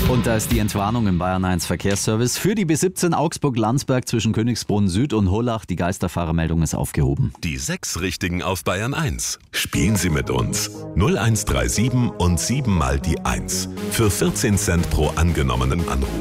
Und da ist die Entwarnung im Bayern 1 Verkehrsservice. Für die B17 Augsburg-Landsberg zwischen Königsbrunn Süd und Hollach. Die Geisterfahrermeldung ist aufgehoben. Die 6 Richtigen auf Bayern 1. Spielen Sie mit uns. 0137 und 7 mal die 1. Für 14 Cent pro angenommenen Anruf.